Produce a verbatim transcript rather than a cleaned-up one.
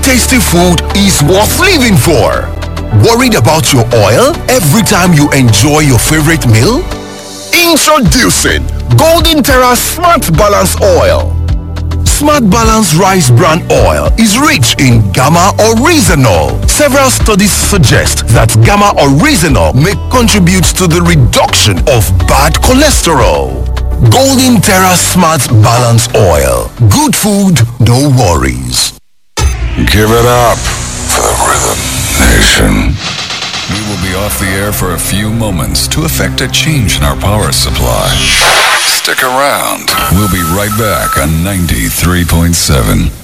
tasty food is worth living for. Worried about your oil every time you enjoy your favorite meal? Introducing Golden Terra Smart Balance Oil. Smart Balance Rice Bran Oil is rich in gamma oryzanol. Several studies suggest that gamma oryzanol may contribute to the reduction of bad cholesterol. Golden Terra Smart Balance Oil. Good food, no worries. Give it up for the Rhythm Nation. We will be off the air for a few moments to effect a change in our power supply. Stick around. We'll be right back on ninety-three point seven.